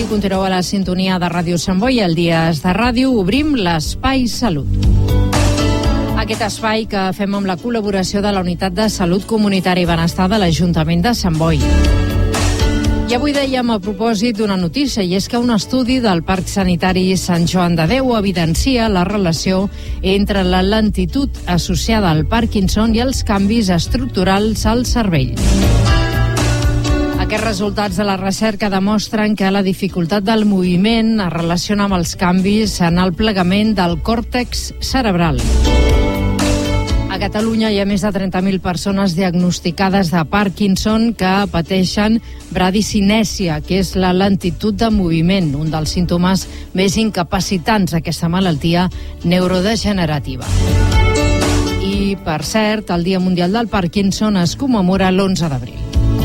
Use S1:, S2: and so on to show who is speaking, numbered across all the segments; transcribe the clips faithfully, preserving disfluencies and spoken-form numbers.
S1: continueu a la sintonia de Ràdio Sant Boi. El Dies de Ràdio obrim l'Espai Salut. Aquest espai que fem amb la col·laboració de la Unitat de Salut Comunitària i Benestar de l'Ajuntament de Sant Boi. I avui dèiem a propòsit d'una notícia, i és que un estudi del Parc Sanitari Sant Joan de Déu evidencia la relació entre la lentitud associada al Parkinson i els canvis estructurals al cervell. Aquests resultats de la recerca demostren que la dificultat del moviment es relaciona amb els canvis en el plegament del còrtex cerebral. A Catalunya hi ha més de trenta mil persones diagnosticades de Parkinson que pateixen bradicinèsia, que és la lentitud de moviment, un dels símptomes més incapacitants d'aquesta malaltia neurodegenerativa. I, per cert, el Dia Mundial del Parkinson es commemora l'onze d'abril.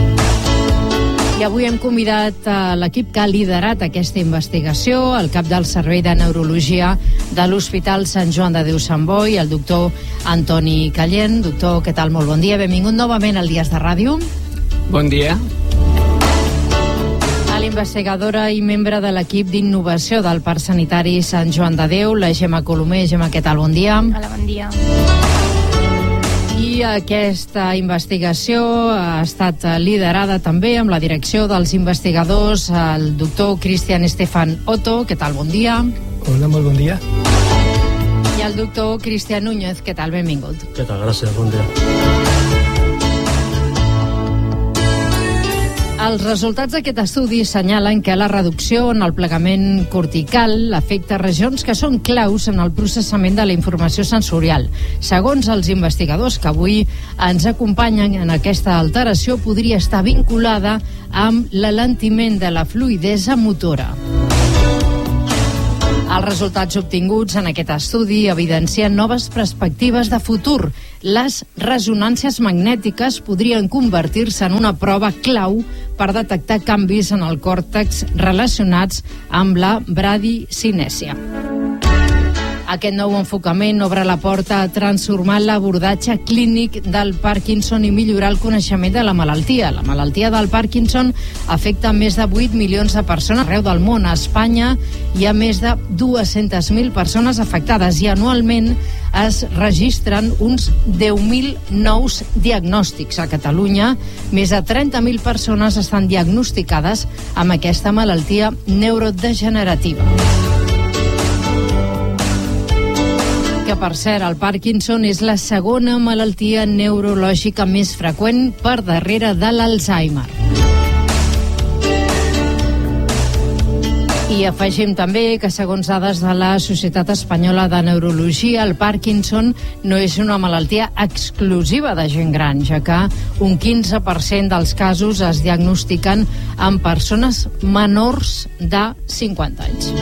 S1: I avui hem convidat a l'equip que ha liderat aquesta investigació, el cap del Servei de Neurologia de l'Hospital Sant Joan de Déu Sant Boi, el doctor Antoni Callent. Doctor, què tal? Molt bon dia. Benvingut novament al Dies de Ràdio.
S2: Bon dia.
S1: A l'investigadora i membre de l'equip d'innovació del Parc Sanitari Sant Joan de Déu, la Gemma Colomer. Gemma, què tal? Bon dia.
S3: Hola, bon dia.
S1: I aquesta investigació ha estat liderada també amb la direcció dels investigadors, el doctor Cristian Estefan Otto. Què tal? Bon dia.
S4: Hola, molt bon dia.
S1: I el doctor Cristian Núñez. Què tal? Benvingut.
S4: Què tal? Gràcies, bon dia.
S1: Els resultats d'aquest estudi assenyalen que la reducció en el plegament cortical afecta regions que són claus en el processament de la informació sensorial. Segons els investigadors que avui ens acompanyen en aquesta alteració, podria estar vinculada amb l'alentiment de la fluïdesa motora. Els resultats obtinguts en aquest estudi evidencien noves perspectives de futur. Les ressonàncies magnètiques podrien convertir-se en una prova clau per detectar canvis en el còrtex relacionats amb la bradicinèsia. Aquest nou enfocament obre la porta a transformar l'abordatge clínic del Parkinson i millorar el coneixement de la malaltia. La malaltia del Parkinson afecta més de vuit milions de persones arreu del món. A Espanya hi ha més de dues-centes mil persones afectades i anualment es registren uns deu mil nous diagnòstics. A Catalunya, més de trenta mil persones estan diagnosticades amb aquesta malaltia neurodegenerativa. Que, per cert, el Parkinson és la segona malaltia neurològica més freqüent per darrere de l'Alzheimer. I afegim també que, segons dades de la Societat Espanyola de Neurologia, el Parkinson no és una malaltia exclusiva de gent gran, ja que un quinze per cent dels casos es diagnostiquen en persones menors de cinquanta anys.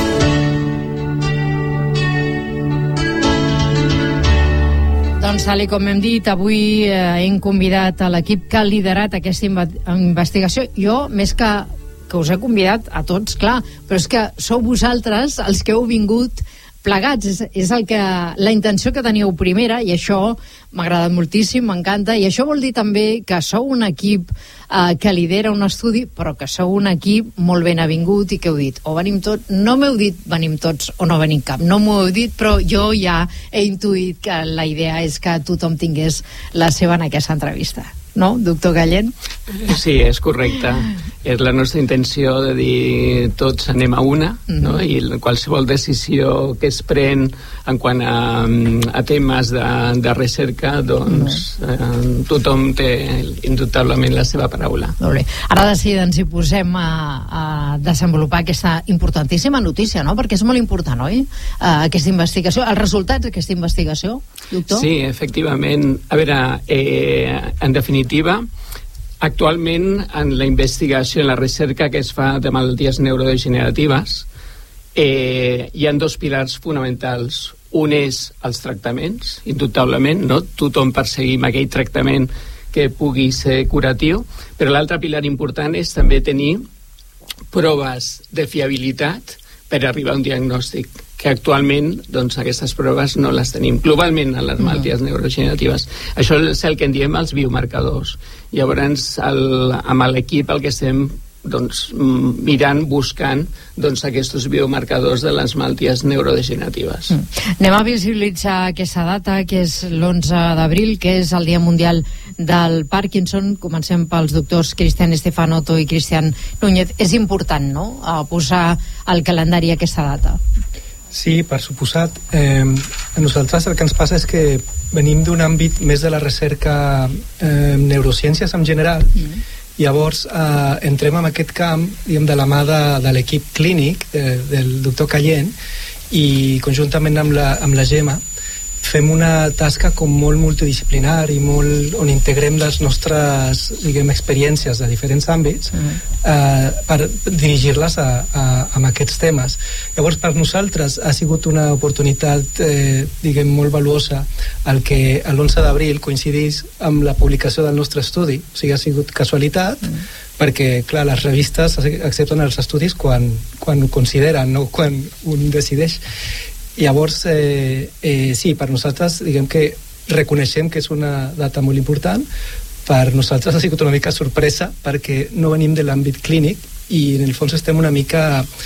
S1: Doncs, tal com hem dit, avui eh, hem convidat a l'equip que ha liderat aquesta investigació. Jo, més que, que us he convidat a tots, clar, però és que sou vosaltres els que heu vingut plegats. És, és el que, la intenció que teníeu primera, i això m'ha agradat moltíssim, m'encanta, i això vol dir també que sou un equip eh, que lidera un estudi, però que sou un equip molt ben avingut i que heu dit, o venim tots, no m'heu dit venim tots o no venim cap, no m'ho heu dit, però jo ja he intuït que la idea és que tothom tingués la seva en aquesta entrevista. No, doctor Callent?
S2: Sí, és correcte. És la nostra intenció de dir tots anem a una, mm-hmm. no? I qualsevol decisió que es pren en quant a, a temes de, de recerca, doncs mm-hmm. eh, tothom té indubtablement la seva paraula.
S1: Molt bé. Ara de seguida ens hi posem a, a desenvolupar aquesta importantíssima notícia, no? Perquè és molt important, oi? Uh, aquesta investigació, els resultats d'aquesta investigació, doctor?
S2: Sí, efectivament. A veure, eh, en definitiva, actualment en la investigació, en la recerca que es fa de malalties neurodegeneratives, eh, hi ha dos pilars fonamentals. Un és els tractaments, indubtablement, no? Tothom perseguim aquell tractament que pugui ser curatiu, però l'altre pilar important és també tenir proves de fiabilitat per arribar a un diagnòstic, que actualment doncs, aquestes proves no les tenim globalment en les malalties no. neurodegeneratives. Això és el que en diem els biomarcadors. Llavors, el, amb l'equip el que estem doncs, mirant, buscant doncs, aquests biomarcadors de les malalties neurodegeneratives.
S1: Mm. Anem a visibilitzar aquesta data, que és l'onze d'abril, que és el Dia Mundial del Parkinson. Comencem pels doctors Cristian Estefanoto i Cristian Núñez. És important, no?, a posar al calendari aquesta data.
S4: Sí, per suposat. Eh, a nosaltres el que ens passa és que venim d'un àmbit més de la recerca eh, neurociències en general. Mm. Llavors eh, entrem en aquest camp, diguem, de la mà de, de l'equip clínic de, del doctor Callent, i conjuntament amb la, amb la Gemma fem una tasca com molt multidisciplinar i molt, on integrem les nostres, diguem, experiències de diferents àmbits mm. eh, per dirigir-les a, a, a aquests temes. Llavors, per nosaltres ha sigut una oportunitat, eh, diguem, molt valuosa el que l'onze d'abril coincidís amb la publicació del nostre estudi. O sigui, ha sigut casualitat, mm. perquè, clar, les revistes accepten els estudis quan, quan ho consideren, no quan un decideix. Llavors, eh, eh, sí, per nosaltres, diguem que reconeixem que és una data molt important. Per nosaltres ha sigut una mica sorpresa, perquè no venim de l'àmbit clínic i en el fons estem una mica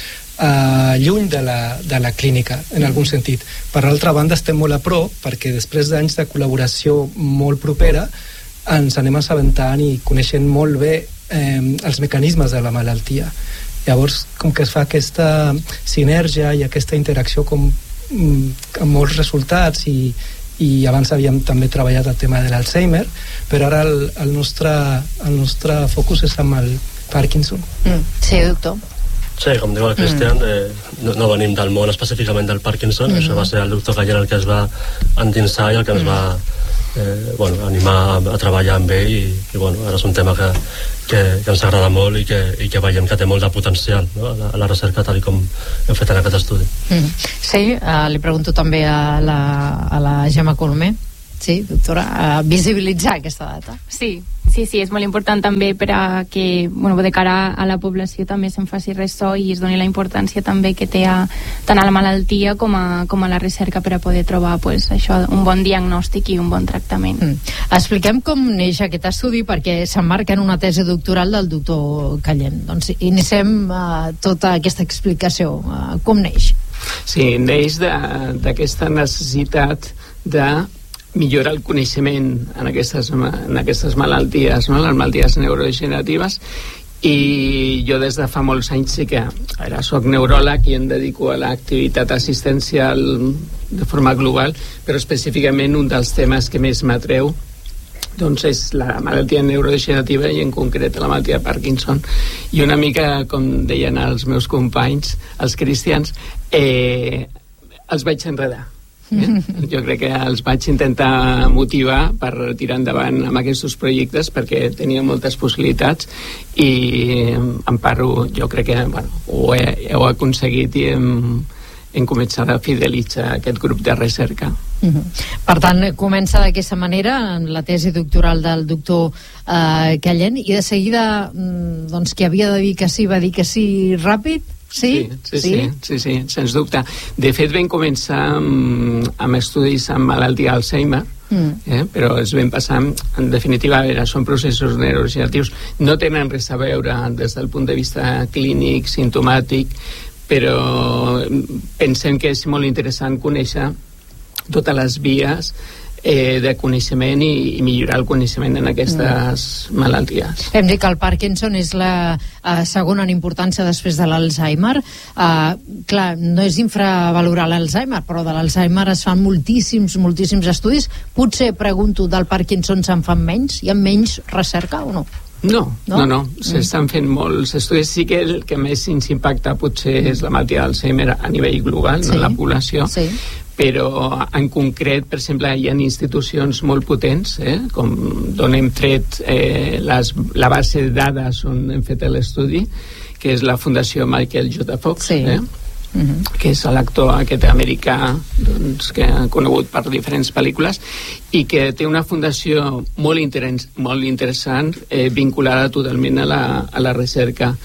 S4: eh, lluny de la, de la clínica, en algun sentit. Per altra banda, estem molt a prop, perquè després d'anys de col·laboració molt propera ens anem assabentant i coneixent molt bé eh, els mecanismes de la malaltia. Llavors, com que es fa aquesta sinergia i aquesta interacció com amb molts resultats, i, i abans havíem també treballat el tema de l'Alzheimer, però ara el, el, nostre, el nostre focus és amb el Parkinson.
S1: Mm. Sí, doctor.
S3: Sí, com diu el Cristian, mm. eh, no, no venim del món específicament del Parkinson, mm. això va ser el doctor Callent el que es va endinsar i el que ens mm. va eh, bueno, animar a, a treballar amb ell, i, i bueno, ara és un tema que, que, que ens agrada molt i que, i que veiem que té molt de potencial, no?, a, la, a la recerca, tal com hem fet en aquest estudi.
S1: Mm. Sí, uh, li pregunto també a la, a la Gemma Colomer. Sí, doctora, a visibilitzar aquesta data.
S5: Sí, sí, sí, és molt important també per a que, bueno, de cara a la població també se'n faci ressò i es doni la importància també que té a, tant a la malaltia com a, com a la recerca per a poder trobar, pues, això, un bon diagnòstic i un bon tractament. Mm.
S1: Expliquem com neix aquest estudi, perquè s'emmarca en una tesi doctoral del doctor Callent. Doncs iniciem uh, tota aquesta explicació. Uh, com neix?
S2: Sí, neix d'aquesta necessitat de millorar el coneixement en aquestes, en aquestes malalties, no? Les malalties neurodegeneratives, i jo des de fa molts anys sí que ara soc neuròleg i em dedico a l'activitat assistencial de forma global, però específicament un dels temes que més m'atreu doncs és la malaltia neurodegenerativa, i en concret la malaltia de Parkinson. I una mica, com deien els meus companys, els cristians, eh, els vaig enredar. Eh? Jo crec que els vaig intentar motivar per tirar endavant amb aquests projectes, perquè tenia moltes possibilitats, i em parlo, jo crec que bueno, ho, he, ho he aconseguit, i hem, hem començat a fidelitzar aquest grup de recerca.
S1: Uh-huh. Per tant, comença d'aquesta manera en la tesi doctoral del doctor eh, Callent, i de seguida doncs, qui havia de dir que sí va dir que sí ràpid. Sí?
S2: Sí, sí, sí, sí, sí, sens dubte. De fet, vam començar amb, amb estudis amb malaltia d'Alzheimer, mm. eh? però es vam passar, en definitiva, a veure, són processos neurodegeneratius, no tenen res a veure des del punt de vista clínic, simptomàtic, però pensem que és molt interessant conèixer totes les vies eh, de coneixement i, i millorar el coneixement en aquestes mm. malalties.
S1: Hem dit que el Parkinson és la uh, segona en importància després de l'Alzheimer. Uh, clar, no és infravalorar l'Alzheimer, però de l'Alzheimer es fan moltíssims, moltíssims estudis. Potser, pregunto, del Parkinson se'n fan menys? Hi ha menys recerca o no?
S2: No, no, no, no. S'estan fent molts estudis. Sí que el que més ens impacta potser és la malaltia d'Alzheimer a nivell global, sí. no en la població, sí. però en concret, per exemple, hi ha institucions molt potents, eh, com d'on hem tret eh, les, la base de dades on hem fet l'estudi, que és la Fundació Michael J. Fox, sí. eh, uh-huh. que és l'actor aquest americà doncs, que ha conegut per diferents pel·lícules, i que té una fundació molt, interess molt interessant, eh, vinculada totalment a la, a la recerca.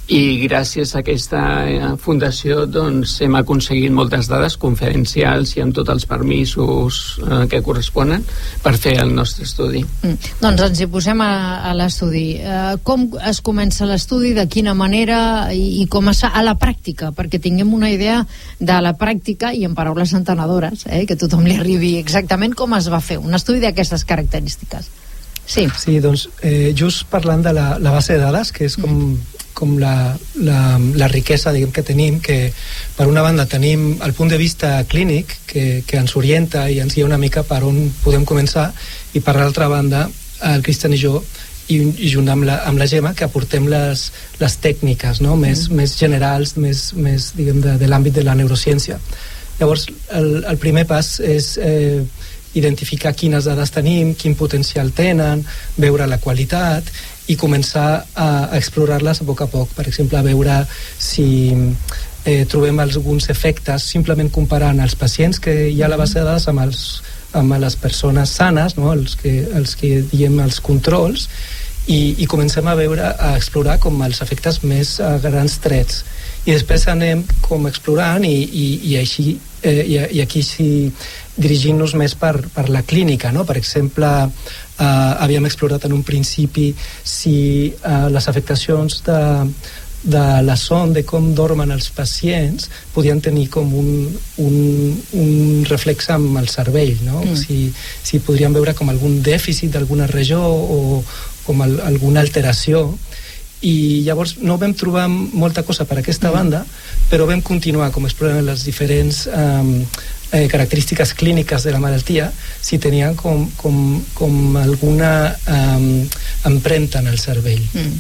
S2: i gràcies a aquesta fundació doncs, hem aconseguit moltes dades confidencials i amb tots els permisos eh, que corresponen per fer el nostre estudi.
S1: Mm. Doncs ens hi posem a, a l'estudi. Eh, com es comença l'estudi, de quina manera i, i com es fa a la pràctica, perquè tinguem una idea de la pràctica i en paraules entenedores, eh, que tothom li arribi exactament com es va fer un estudi d'aquestes característiques. Sí.
S4: Sí, doncs eh, just parlant de la, la base de dades, que és com mm. com la, la, la riquesa, diguem, que tenim, que per una banda tenim el punt de vista clínic que, que ens orienta i ens guia una mica per on podem començar, i per l'altra banda el Cristian i jo, i, i junt amb la, amb la Gemma, que aportem les, les tècniques, no? més, mm. més generals, més, més diguem, de, de l'àmbit de la neurociència. Llavors el, el primer pas és eh, identificar quines dades tenim, quin potencial tenen, veure la qualitat i començar a, a explorar-les a poc a poc. Per exemple, a veure si eh, trobem alguns efectes simplement comparant els pacients que hi ha a la base de dades amb, els, amb les persones sanes, no? els, que, els que diem els controls, i, i comencem a veure, a explorar com els efectes més a grans trets. I després anem com explorant i, i, i així eh, i, i aquí sí dirigint-nos més per, per la clínica, no? Per exemple, eh, havíem explorat en un principi si eh, les afectacions de, de la son, de com dormen els pacients, podien tenir com un, un, un reflex amb el cervell, no? Mm. Si, si podríem veure com algun dèficit d'alguna regió o com el, alguna alteració. I llavors no vam trobar molta cosa per aquesta mm. banda, però vam continuar com explorant les diferents um, eh, característiques clíniques de la malaltia, si tenien com, com, com alguna um, empremta en el cervell. Mm.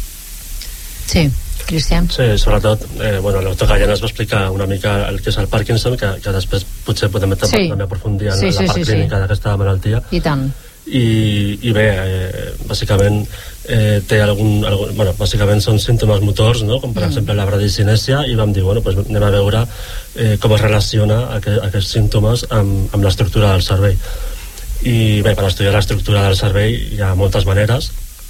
S1: Sí, Cristian.
S3: Sí, sobretot, eh, bueno, el doctor Gallana es va explicar una mica el que és el Parkinson, que, que després potser podem també, sí. també aprofundir en sí, la, la part sí, sí, clínica sí. d'aquesta malaltia.
S1: I tant.
S3: I, i bé, eh, bàsicament eh, té algun, algun, bueno, bàsicament són símptomes motors, no? Com per mm. exemple la bradicinèsia, i vam dir, bueno, pues anem a veure eh, com es relaciona aqu aquests símptomes amb, amb l'estructura del cervell. I bé, per estudiar l'estructura del cervell hi ha moltes maneres.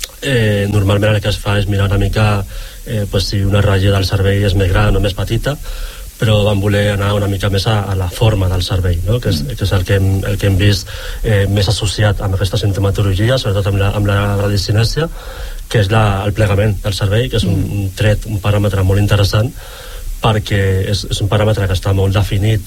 S3: Eh, normalment el que es fa és mirar una mica eh, pues, si una regió del cervell és més gran o més petita, però vam voler anar una mica més a, a la forma del cervell, no? que, és, que és el que hem, el que hem vist eh, més associat amb aquesta sintomatologia, sobretot amb la, amb la bradicinèsia, que és la, el plegament del cervell, que és un, un tret, un paràmetre molt interessant, perquè és, és un paràmetre que està molt definit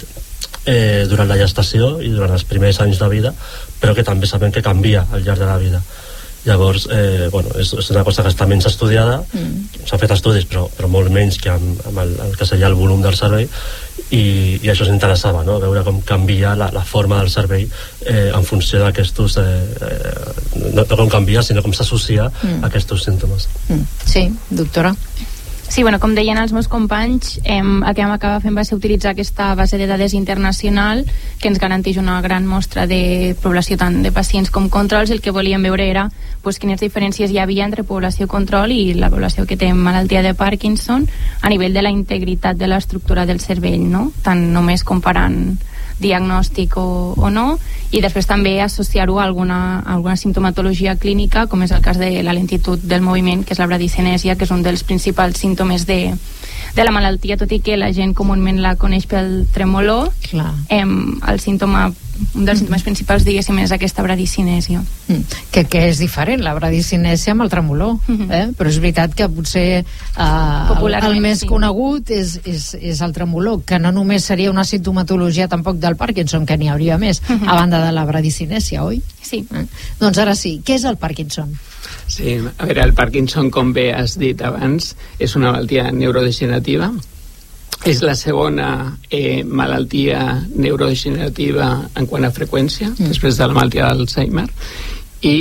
S3: eh, durant la gestació i durant els primers anys de vida, però que també sabem que canvia al llarg de la vida. Llavors, eh, bueno, és, és una cosa que està menys estudiada, mm. s'han fet estudis, però, però molt menys que amb, amb el, el que seria el volum del cervell, i, i això s'interessava, no? Veure com canvia la, la forma del cervell eh, en funció d'aquestos... Eh, eh, no, no com canvia, sinó com s'associa mm. a aquests símptomes.
S1: Mm. Sí, doctora?
S5: Sí, bueno, com deien els meus companys, eh, el que vam acabar fent va ser utilitzar aquesta base de dades internacional que ens garanteix una gran mostra de població tant de pacients com controls. El que volíem veure era pues, quines diferències hi havia entre població control i la població que té malaltia de Parkinson a nivell de la integritat de l'estructura del cervell, no? Tant només comparant diagnòstic o, o no, i després també associar-ho a alguna, a alguna simptomatologia clínica, com és el cas de la lentitud del moviment, que és la bradicinèsia, que és un dels principals símptomes de, de la malaltia, tot i que la gent comúment la coneix pel tremolor.
S1: Clar.
S5: Em, el símptoma, un dels símptomes principals, diguéssim, és aquesta bradicinèsia.
S1: Mm. Que, que és diferent, la bradicinèsia amb el tremolor, mm-hmm. eh? Però és veritat que potser eh, el, el més sí. conegut és, és, és el tremolor, que no només seria una sintomatologia tampoc del Parkinson, que n'hi hauria més, mm-hmm. a banda de la bradicinèsia, oi?
S5: Sí.
S1: Eh? Doncs ara sí, què és el Parkinson?
S2: Sí, a veure, el Parkinson, com bé has dit abans, és una malaltia neurodegenerativa. És la segona eh, malaltia neurodegenerativa en quant a freqüència, mm. després de la malaltia d'Alzheimer, i,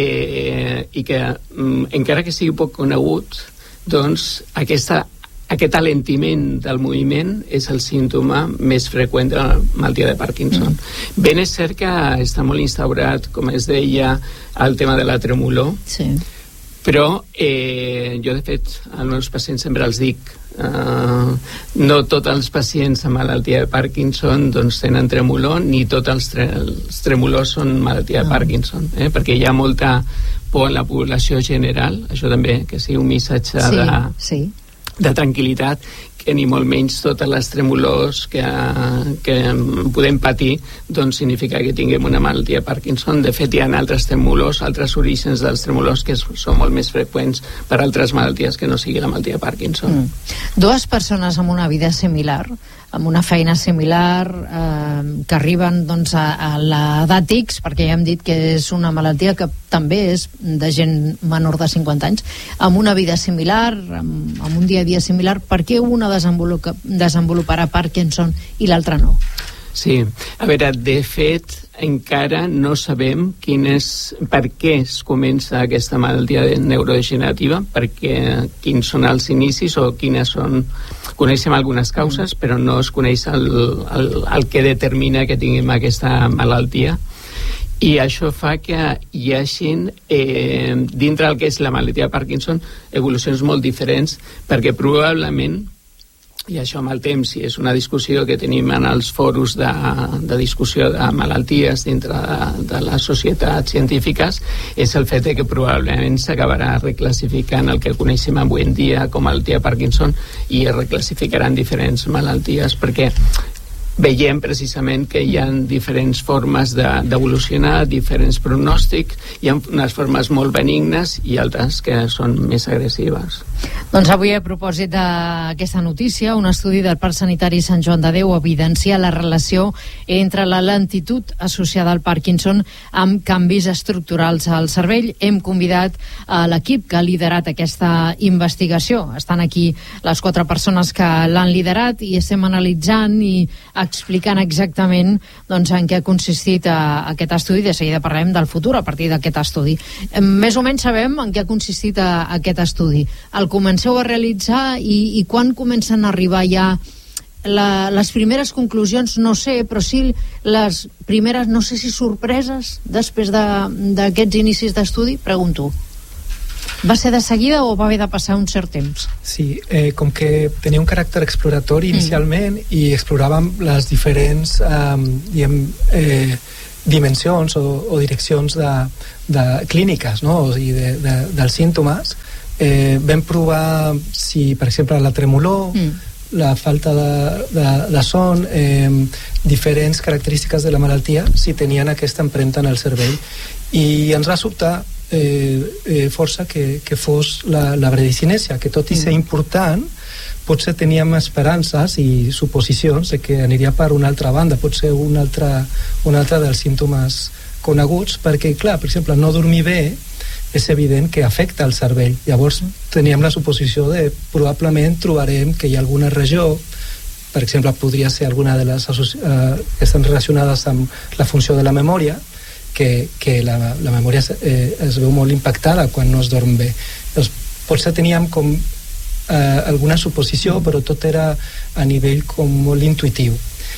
S2: eh, i que mm, encara que sigui poc conegut, doncs aquesta, aquest alentiment del moviment és el símptoma més freqüent de la malaltia de Parkinson. Mm. Ben és cert que està molt instaurat, com es deia, el tema de la tremolor,
S1: sí.
S2: però eh, jo de fet als meus pacients sempre els dic Uh, no tots els pacients amb malaltia de Parkinson doncs tenen tremolor, ni tots els, tre els tremolors són malaltia de Parkinson, eh? Perquè hi ha molta por en la població general, això també que sigui un missatge
S1: sí,
S2: de,
S1: sí.
S2: de tranquil·litat, que ni molt menys totes les tremolors que, que podem patir doncs significa que tinguem una malaltia de Parkinson. De fet, hi ha altres tremolors, altres orígens dels tremolors que són molt més freqüents per altres malalties que no sigui la malaltia de Parkinson.
S1: Mm. Dues persones amb una vida similar, amb una feina similar, eh, que arriben doncs, a, a l'edat X, perquè ja hem dit que és una malaltia que també és de gent menor de cinquanta anys, amb una vida similar, amb, amb un dia a dia similar, per què una desenvolupa, desenvoluparà Parkinson i l'altra no?
S2: Sí, a veure, de fet, encara no sabem quin és, per què es comença aquesta malaltia neurodegenerativa, perquè quins són els inicis o quines són... Coneixem algunes causes, però no es coneix el, el, el que determina que tinguem aquesta malaltia. I això fa que hi hagin, eh, dintre del que és la malaltia de Parkinson, evolucions molt diferents, perquè probablement, i això amb el temps, i és una discussió que tenim en els foros de, de discussió de malalties dintre de, de les societats científiques, és el fet de que probablement s'acabarà reclassificant el que coneixem avui en dia com a malaltia de Parkinson i es reclassificaran diferents malalties, perquè veiem precisament que hi ha diferents formes d'evolucionar, de, diferents pronòstics, hi ha unes formes molt benignes i altres que són més agressives.
S1: Doncs avui, a propòsit d'aquesta notícia, un estudi del Parc Sanitari Sant Joan de Déu evidencia la relació entre la lentitud associada al Parkinson amb canvis estructurals al cervell. Hem convidat a l'equip que ha liderat aquesta investigació. Estan aquí les quatre persones que l'han liderat i estem analitzant i explicant exactament doncs, en què ha consistit a, a aquest estudi. De seguida parlem del futur a partir d'aquest estudi. Més o menys sabem en què ha consistit a, a aquest estudi. El comenceu a realitzar i, i quan comencen a arribar ja la, les primeres conclusions, no sé, però sí les primeres, no sé si sorpreses després d'aquests inicis d'estudi? Pregunto. Va ser de seguida o va haver de passar un cert temps?
S4: Sí, eh, com que tenia un caràcter exploratori inicialment mm. i exploràvem les diferents eh, diguem, eh, dimensions o, o direccions de, de clíniques, no? O sigui, de, de, dels símptomes, eh, vam provar si, per exemple, la tremolor, mm. la falta de, de, de son, eh, diferents característiques de la malaltia, si tenien aquesta empremta en el cervell. I ens va sobtar Eh, eh, força que, que fos la, la bradicinesia, que tot i ser important potser teníem esperances i suposicions de que aniria per una altra banda, potser una altra, una altra dels símptomes coneguts, perquè clar, per exemple, no dormir bé és evident que afecta el cervell. Llavors teníem la suposició de probablement trobarem que hi ha alguna regió, per exemple podria ser alguna de les eh, que estan relacionades amb la funció de la memòria, que, que la, la memòria eh, es veu molt impactada quan no es dorm bé. Doncs potser teníem com eh, alguna suposició, però tot era a nivell com molt intuitiu.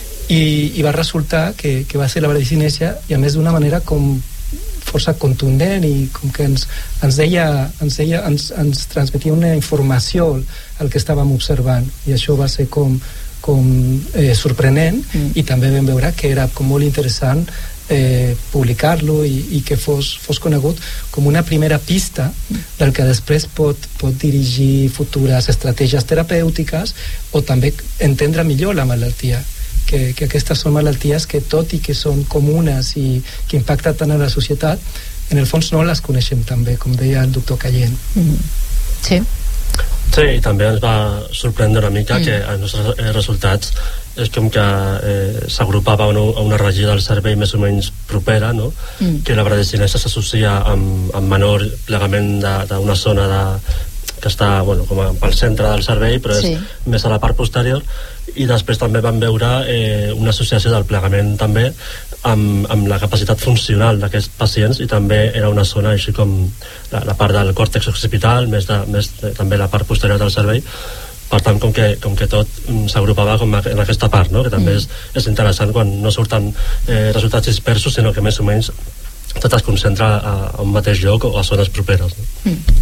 S4: I, i va resultar que, que va ser la bradicinesia, i a més d'una manera com força contundent, i com que ens, ens deia, ens, deia ens, ens transmetia una informació el que estàvem observant, i això va ser com, com eh, sorprenent, mm. i també vam veure que era com molt interessant Eh, publicar-lo i, i que fos, fos conegut com una primera pista del que després pot, pot dirigir futures estratègies terapèutiques o també entendre millor la malaltia, que, que aquestes són malalties que tot i que són comunes i que impacten tant a la societat, en el fons no les coneixem tan bé, com deia el doctor Callent.
S1: Mm. Sí.
S3: Sí, i també ens va sorprendre una mica mm. que els nostres eh, resultats és com que eh, s'agrupava a una, a una regió del cervell més o menys propera, no? Mm. Que la bradicinesia s'associa amb, amb menor plegament d'una zona de, que està bueno, com a, pel centre del cervell, però és sí. més a la part posterior, i després també vam veure eh, una associació del plegament també amb, amb la capacitat funcional d'aquests pacients, i també era una zona així com la, la part del còrtex occipital, més, de, més de, també la part posterior del cervell. Per tant, com que, com que tot s'agrupava com en aquesta part, no? Que també mm. és, és interessant quan no surten eh, resultats dispersos, sinó que més o menys tot es concentra a, a un mateix lloc o a zones properes, no?
S1: Mm.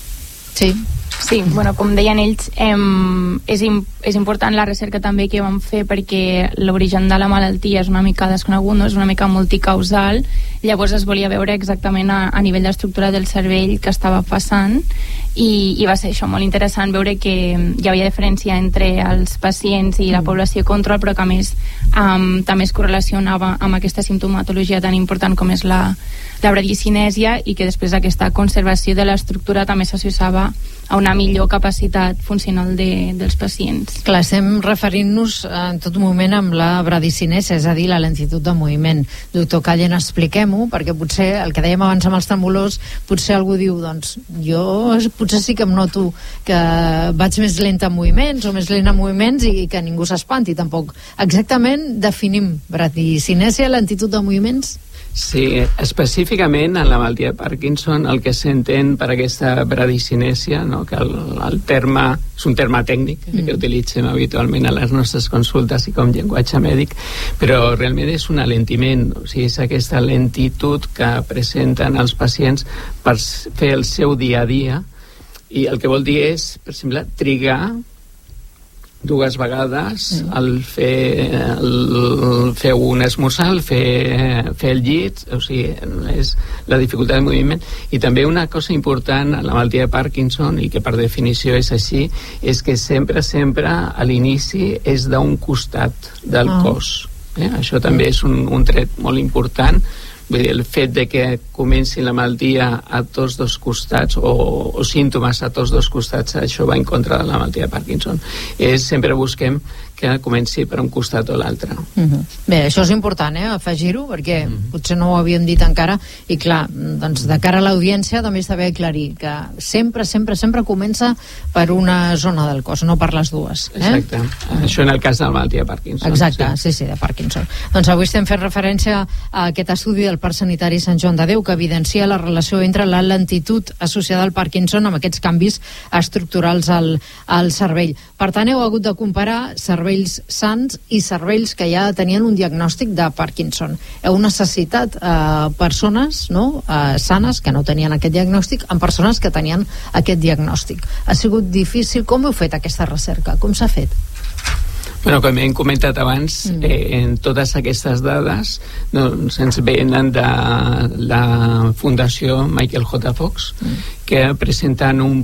S1: Sí.
S5: Sí, bueno, com deien ells, eh, és, im és important la recerca també que vam fer, perquè l'origen de la malaltia és una mica desconegut, no? És una mica multicausal, Llavors es volia veure exactament a, a nivell d'estructura del cervell que estava passant i, i va ser això molt interessant veure que hi havia diferència entre els pacients i la població control, però que a més um, també es correlacionava amb aquesta simptomatologia tan important com és la, la bradicinèsia, i que després aquesta conservació de l'estructura també s'associava a una millor capacitat funcional de, dels pacients.
S1: Clar, estem referint-nos en tot moment amb la bradicinèsia, és a dir, la lentitud de moviment. Doctor Callen, expliquem-ho, perquè potser el que dèiem abans amb els tremolors, potser algú diu, doncs, jo potser sí que em noto que vaig més lenta en moviments o més lent en moviments i que ningú s'espanti tampoc. Exactament definim bradicinèsia, lentitud de moviments?
S2: Sí, específicament en la malaltia de Parkinson el que s'entén per aquesta bradicinèsia, no? Que el, el terme és un terme tècnic mm. que utilitzem habitualment a les nostres consultes i com llenguatge mèdic, però realment és un alentiment, o sigui, és aquesta lentitud que presenten els pacients per fer el seu dia a dia, i el que vol dir és, per exemple, trigar dues vegades mm. el fer el fer un esmorzar, el fer, fer el llit, o sigui, és la dificultat de moviment. I també una cosa important a la malaltia de Parkinson, i que per definició és així, és que sempre, sempre a l'inici és d'un costat del oh. cos. Eh? Això també és un, un tret molt important. Vull dir, el fet de que comenci la malaltia a tots dos costats o, o símptomes a tots dos costats, això va en contra de la malaltia de Parkinson. És, sempre busquem que comenci per un costat o l'altre.
S1: Uh-huh. Bé, això és important, eh, afegir-ho, perquè uh-huh. potser no ho havíem dit encara, i clar, doncs de cara a l'audiència també està bé aclarir que sempre, sempre, sempre comença per una zona del cos, no per les dues. Eh?
S2: Exacte. Uh-huh. Això en el cas de la malaltia de Parkinson.
S1: Exacte, sí, sí, sí, de Parkinson. Doncs avui estem fent referència a aquest estudi del Parc Sanitari Sant Joan de Déu que evidencia la relació entre la lentitud associada al Parkinson amb aquests canvis estructurals al, al cervell. Per tant, heu hagut de comparar cervells sants i cervells que ja tenien un diagnòstic de Parkinson. Heu necessitat eh, persones no, eh, sanes que no tenien aquest diagnòstic amb persones que tenien aquest diagnòstic. Ha sigut difícil. Com heu fet aquesta recerca? Com s'ha fet?
S2: Bueno, com hem comentat abans, mm. eh, en totes aquestes dades doncs, ens venen de la Fundació Michael J. Fox, mm. que presenten un